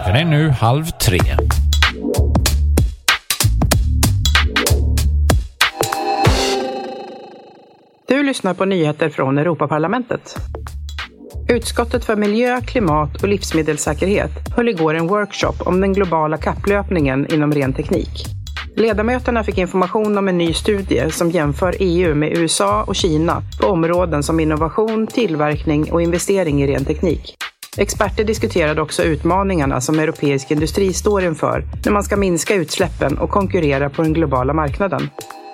Klockan är nu 2:30. Du lyssnar på nyheter från Europaparlamentet. Utskottet för miljö, klimat och livsmedelssäkerhet höll igår en workshop om den globala kapplöpningen inom ren teknik. Ledamöterna fick information om en ny studie som jämför EU med USA och Kina på områden som innovation, tillverkning och investering i ren teknik. Experter diskuterade också utmaningarna som europeisk industri står inför när man ska minska utsläppen och konkurrera på den globala marknaden.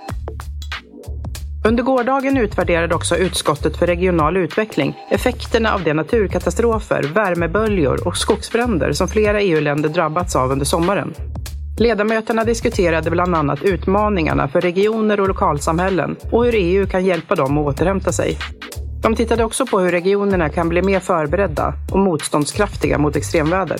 Under gårdagen utvärderade också utskottet för regional utveckling effekterna av de naturkatastrofer, värmeböljor och skogsbränder som flera EU-länder drabbats av under sommaren. Ledamöterna diskuterade bland annat utmaningarna för regioner och lokalsamhällen och hur EU kan hjälpa dem att återhämta sig. De tittade också på hur regionerna kan bli mer förberedda och motståndskraftiga mot extremväder.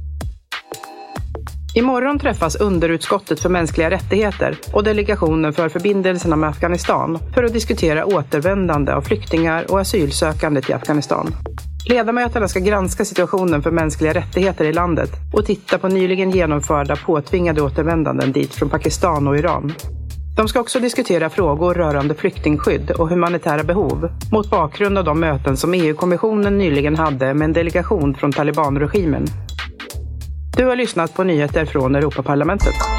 Imorgon träffas underutskottet för mänskliga rättigheter och delegationen för förbindelserna med Afghanistan för att diskutera återvändande av flyktingar och asylsökande till Afghanistan. Ledamöterna ska granska situationen för mänskliga rättigheter i landet och titta på nyligen genomförda påtvingade återvändanden dit från Pakistan och Iran. De ska också diskutera frågor rörande flyktingskydd och humanitära behov mot bakgrund av de möten som EU-kommissionen nyligen hade med en delegation från Taliban-regimen. Du har lyssnat på nyheter från Europaparlamentet.